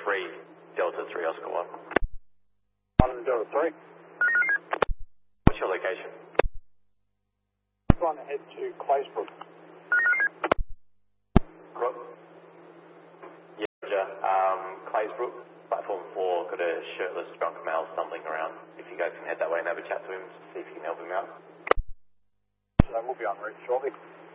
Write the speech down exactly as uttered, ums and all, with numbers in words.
three, Delta three, Oscar one. One Delta three. What's your location? Trying to head to Claysbrook. Crook. Yeah, Roger. Um, Claysbrook, platform four, got a shirtless drunk male stumbling around. If you guys can head that way and have a chat to him, see if you can help him out. So we'll be en route shortly.